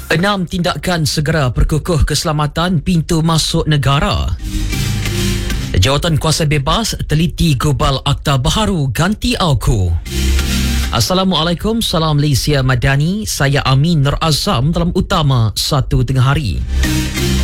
6 tindakan segera perkukuh keselamatan pintu masuk negara. Jawatan kuasa bebas teliti gubal Akta Baharu ganti AUKU. Assalamualaikum, salam Malaysia Madani. Saya Amin Nur Azam dalam utama 1 tengah hari.